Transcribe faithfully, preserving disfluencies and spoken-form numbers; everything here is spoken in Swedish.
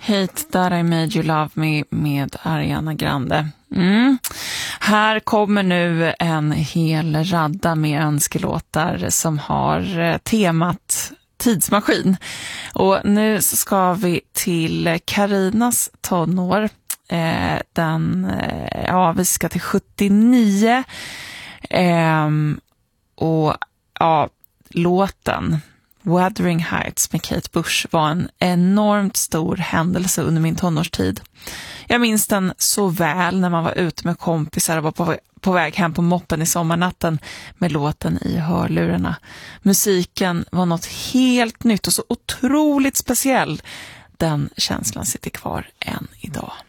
Hate That I Made You Love Me med Ariana Grande. Mm. Här kommer nu en hel radda med önskelåtar som har temat tidsmaskin. Och nu ska vi till Karinas tonår. Eh, den, ja, vi ska till sjuttionio. Eh, och ja, låten Wuthering Heights med Kate Bush var en enormt stor händelse under min tonårstid. Jag minns den så väl när man var ute med kompisar och var på, på väg hem på moppen i sommarnatten med låten i hörlurarna. Musiken var något helt nytt och så otroligt speciell. Den känslan sitter kvar än idag.